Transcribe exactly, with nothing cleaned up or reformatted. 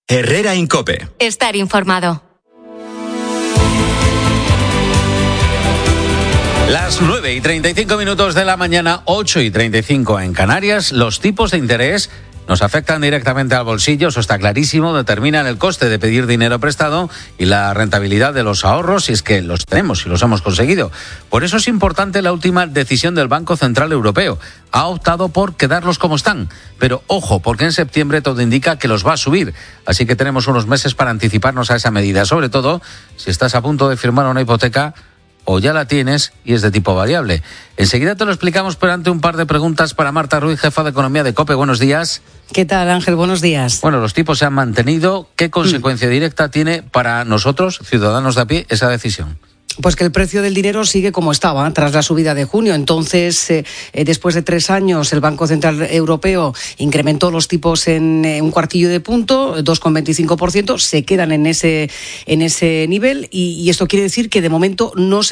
Herrera Incope. Estar informado. Las nueve y treinta y cinco minutos de la mañana, ocho y treinta y cinco en Canarias. Los tipos de interés nos afectan directamente al bolsillo, eso está clarísimo, determinan el coste de pedir dinero prestado y la rentabilidad de los ahorros, si es que los tenemos, si los hemos conseguido. Por eso es importante la última decisión del Banco Central Europeo. Ha optado por quedarlos como están, pero ojo, porque en septiembre todo indica que los va a subir, así que tenemos unos meses para anticiparnos a esa medida, sobre todo si estás a punto de firmar una hipoteca o ya la tienes y es de tipo variable. Enseguida te lo explicamos, pero ante un par de preguntas para Marta Ruiz, jefa de Economía de COPE. Buenos días. ¿Qué tal, Ángel? Buenos días. Bueno, los tipos se han mantenido. ¿Qué consecuencia mm. directa tiene para nosotros, ciudadanos de a pie, esa decisión? Pues que el precio del dinero sigue como estaba tras la subida de junio. Entonces, eh, después de tres años, el Banco Central Europeo incrementó los tipos en eh, un cuartillo de punto, dos coma veinticinco por ciento, se quedan en ese, en ese nivel y, y esto quiere decir que de momento no se